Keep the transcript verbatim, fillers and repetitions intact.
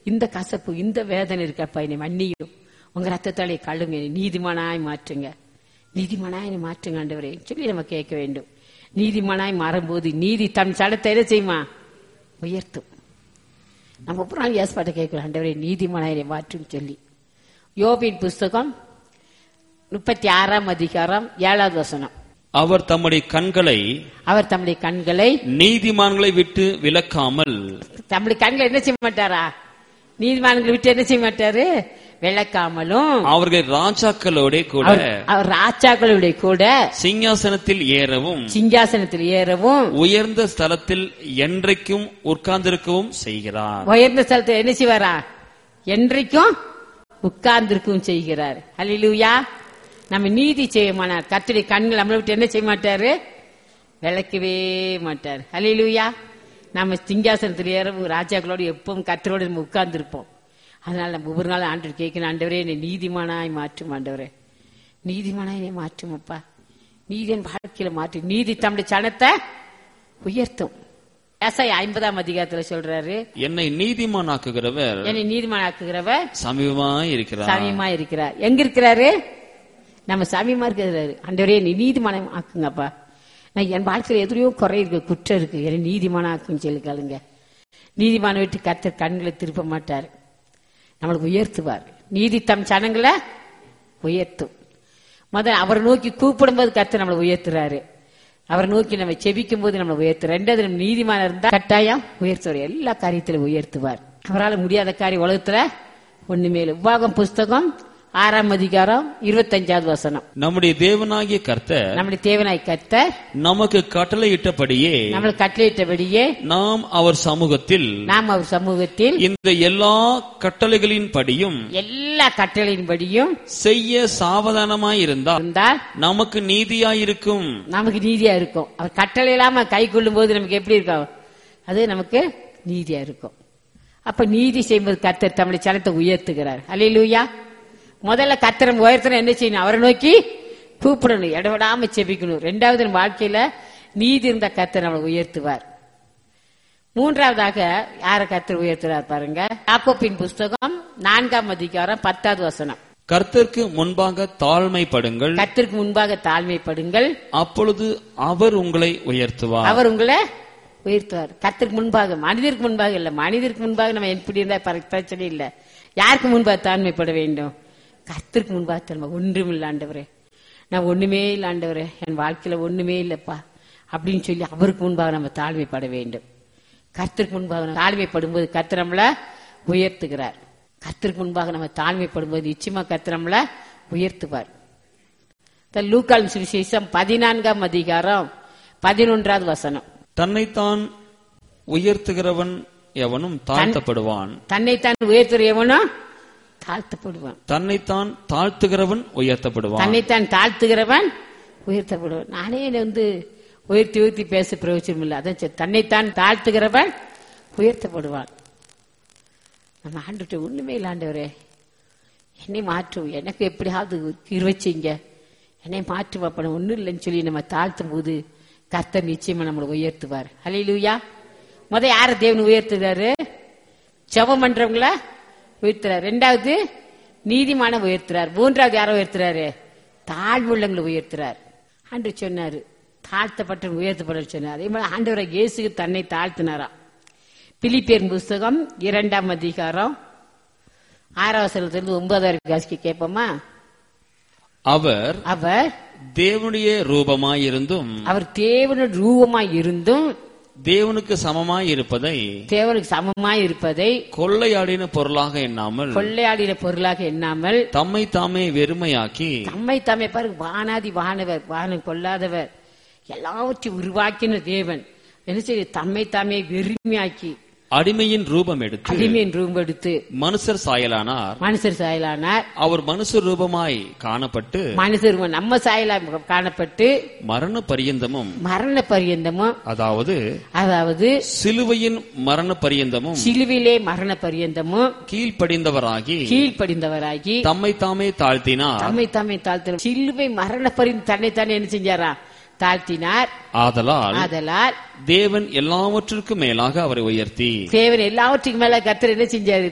இந்த கசப்பு, இந்த வேதனை இருக்கப்பா, என்னை மன்னியும், உங்க ரத்தத்தாலே கழுங்க, நீதிமானாய் மாற்றுங்க, நீதிமானாய் மாற்றுங்க ஆண்டவரே சொல்லி நம்ம கேட்க வேண்டும். நீதிமானாய் மாறும்போது நீதி தன் சடத்தை என்ன செய்யுமா? உயர்த்தும். நம்ம ஒரு நாள் ஏசப்பாட்ட கேட்கிறோம், ஆண்டவரே நீதிமானாய் மாற்றும் சொல்லி. யோபின் புஸ்தகம் முப்பத்தி ஆறாம் அதிகாரம் ஏழாவது வசனம். அவர் தம்முடைய கண்களை அவர் தம்முடைய கண்களை நீதிமான்களை விட்டு விலக்காமல், தம்முடைய கண்களை என்ன செய்ய மாட்டாரா? நீதிமான்களை விட்டு என்ன செய்ய மாட்டாரு? விளக்காமலும் அவர்கள் ராஜாக்களோட கூட அவர் ராஜாக்களோட கூட சிங்காசனத்தில் ஏறவும் சிங்காசனத்தில் ஏறவும் உயர்ந்த ஸ்தலத்தில் என்றைக்கும் உட்கார்ந்திருக்கவும் செய்கிறார். உயர்ந்த ஸ்தலத்தில் என்ன செய்வாரா? என்றைக்கும் உட்கார்ந்திருக்கவும் செய்கிறார். ஹல்லேலூயா. நம்ம நீதி செய்யமானார் கர்த்தருடைய கண்கள் நம்மளை விட்டு என்ன செய்ய மாட்டாரு? விளக்கவே மாட்டார். ஹல்லேலூயா. நம்ம சிங்காசனத்தில் ஏறவும் ராஜாக்களோடு எப்பவும் கர்த்தரோடு நம்ம உட்கார்ந்து இருப்போம். அதனால நம்ம ஒவ்வொரு நாள் ஆண்டவர் கேட்கணும், ஆண்டவரே என்னை நீதிமானாய் மாற்றும், ஆண்டவரே நீதிமானாய் என்னை மாற்றும் அப்பா, நீதியின் வாழ்க்கையில மாற்றும். நீதி தம்முடைய சனத்தை உயர்த்தும். ஏசாயா ஐம்பதாம் அதிகாரத்துல சொல்றாரு, என்னை நீதிமானாக்குகிறவர் என்னை நீதிமானாக்குகிறவர் சமீபமாய் இருக்கிறார். சமீபமா இருக்கிறார். எங்க இருக்கிறாரு? நம்ம சமீபமா இருக்கிறாரு. ஆண்டவரே நீ நீதிமானம் ஆக்குங்கப்பா, நான் என் வாழ்க்கையில எதிரையோ குறை இருக்கு, குற்றம் இருக்கு, என்னை நீதிமானம் ஆக்குன்னு சொல்லி கேளுங்க. நீதிமான விட்டு கர்த்தர் கண்களை திருப்ப மாட்டார், நம்மளுக்கு உயர்த்துவார். நீதி தம் சனங்களை உயர்த்தும். முதல்ல அவரை நோக்கி கூப்பிடும் போது கர்த்தர் நம்மளை உயர்த்துறாரு. அவரை நோக்கி நம்ம செபிக்கும் போது நம்மளை உயர்த்துறாரு. ரெண்டாவது நம்ம நீதிமான இருந்தா கட்டாயம் உயர்த்துவார், எல்லா காரியத்திலும் உயர்த்துவார். அவரால் முடியாத காரியம் உலகத்துல ஒண்ணுமே இல்லை. உபாகம் புஸ்தகம் ஆறாம் அதிகாரம் இருபத்தஞ்சாவது வசனம். நம்முடைய தேவனாகிய கர்த்தர் நம்முடைய தேவனாய் கர்த்தர் நமக்கு கட்டளையிட்டபடியே நம்மளுக்கு கட்டளையிட்டபடியே நாம் அவர் சமூகத்தில் நாம் அவர் சமூகத்தில் இந்த எல்லா கட்டளைகளின் படியும் எல்லா கட்டளையின் படியும் செய்ய சாவதானமாயிருந்தால் இருந்தால் நமக்கு நீதியாயிருக்கும். நமக்கு நீதியா இருக்கும். அவர் கட்டளை இல்லாம கை கொள்ளும் போது நமக்கு எப்படி இருக்கும்? அது நமக்கு நீதியா இருக்கும். அப்ப நீதி செய்யும்போது கர்த்தர் தம்முடைய சனத்தை உயர்த்துகிறார். அல்லேலூயா. முதல்ல கர்த்தரை உயர்த்தணும், என்ன செய்யணும்? அவரை நோக்கி கூப்பிடணும், இடவிடாம செபிக்கணும். ரெண்டாவது நம்ம வாழ்க்கையில நீதி இருந்த கர்த்தர் நம்மளை உயர்த்துவார். மூன்றாவதாக யார கர்த்தர் உயர்த்துறார் பாருங்க. யாக்கோபின் புஸ்தகம் நான்காம் அதிகாரம் பத்தாவது வசனம். கர்த்தருக்கு முன்பாக தாழ்மைப்படுங்கள், கர்த்தருக்கு முன்பாக தாழ்மைப்படுங்கள், அப்பொழுது அவர் உங்களை உயர்த்துவார். அவர் உங்களை உயர்த்துவார். கர்த்தருக்கு முன்பாக, மனிதருக்கு முன்பாக இல்ல. மனிதருக்கு முன்பாக நம்ம எப்படி இருந்தா பிரச்சனை இல்ல. யாருக்கு முன்பாக தாழ்மைப்பட வேண்டும்? கர்த்தருக்கு முன்பாக தாழ்மை. ஒன்றும் இல்லை ஆண்டவரே, நான் ஒண்ணுமே இல்லை ஆண்டவரே, என் வாழ்க்கையில ஒண்ணுமே இல்லப்பா அப்படின்னு சொல்லி அவருக்கு முன்பாக நம்ம தாழ்மைப்பட வேண்டும். கர்த்தருக்கு முன்பாக தாழ்மைப்படும் போது கர்த்தர் நம்மள உயர்த்துகிறார். கர்த்தருக்கு முன்பாக நம்ம தாழ்மைப்படும் போது நிச்சயமா கர்த்தர் நம்மள உயர்த்துவார். லூக்காவின் சுவிசேஷம் பதினான்காம் அதிகாரம் பதினொன்றாவது வசனம். தன்னைத்தான் உயர்த்துகிறவன் எவனும் தாழ்த்தப்படுவான், தன்னைத்தான் உயர்த்துற எவனும் தாழ்த்தப்படுவான். தன்னைத்தான் தாழ்த்துகிறவன் உயர்த்தப்படுவான், தன்னைத்தான் தாழ்த்துகிறவன் உயர்த்தப்படுவான். நானே வந்து உயர்த்தி உயர்த்தி பேச பிரயோஜனம் இல்லை. அதான் தன்னைத்தான் தாழ்த்துகிறவன் உயர்த்தப்படுவான். நம்ம ஆண்டுகிட்ட ஒண்ணுமே இல்லை, ஆண்டவரே என்னை மாற்றும், எனக்கு எப்படியாவது இருவச்சிங்க, என்னை மாற்றும் அப்ப ஒண்ணும் இல்லைன்னு சொல்லி நம்ம தாழ்த்தும் போது கர்த்தர் நிச்சயமா நம்மளை உயர்த்துவார். ஹல்லேலூயா. முத யார தேவன் உயர்த்துறாரு? ஜெபம் பண்றவங்கள உயர்த்துறாரு. ரெண்டாவது நீதிமான உயர்த்துறார். மூன்றாவது யாரை உயர்த்துறாரு? தாழ்வுள்ளங்களை உயர்த்துறார். ஆண்டவர் சொன்னாரு தாழ்த்தப்பட்ட உயர்த்தப்பட சொன்னார். அதே மாதிரி ஆண்டவரை இயேசுக்கு தன்னை தாழ்த்தினாராம். பிலிப்பியர் புஸ்தகம் இரண்டாம் அதிகாரம் ஆறாவது வசனத்திலிருந்து ஒன்பதாவது வாசிக்க கேட்போமா? அவர் அவர் தேவனுடைய ரூபமாயிருந்தும் அவர் தேவனுடைய ரூபமாய் இருந்தும் தேவனுக்கு சமமாய் இருப்பதை தேவனுக்கு சமமாய் இருப்பதை கொள்ளையாடின பொருளாக எண்ணாமல் கொள்ளையாடின பொருளாக எண்ணாமல் தம்மை தாமே வெறுமையாக்கி தம்மை தாமே பாருங்க, வானாதி வானவர், வானம் கொள்ளாதவர், எல்லாவற்றையும் உருவாக்கின தேவன் என்ன செய்ய தம்மை தாமே வெறுமையாக்கி அடிமையின் ரூபம் எடுத்து அடிமையின் ரூபம் எடுத்து மனுஷர் சாயலானார். மனுஷர் சாயலானார். அவர் மனுஷர் ரூபமாய் காணப்பட்டு மனுஷர் நம்ம சாயலா காணப்பட்டு மரண பரியந்தமும் மரண பரியந்தமும் அதாவது அதாவது சிலுவையின் மரண பரியந்தமும் சிலுவிலே மரண பரியந்தமும் கீழ்ப்படிந்தவராகி கீழ்ப்படிந்தவராகி தம்மை தாமே தாழ்த்தினார். தம்மை தாமே தாழ்த்தினார். சிலுவை மரண பரிந்து தன்னை தானே என்ன செஞ்சாரா? தாழ்த்தினார். ஆதலால் ஆதலால் தேவன் எல்லாவற்றிற்கும் மேலாக அவரை உயர்த்தி தேவன் எல்லாவற்றுக்கும் மேல கர்த்தர் என்ன செஞ்சாரு?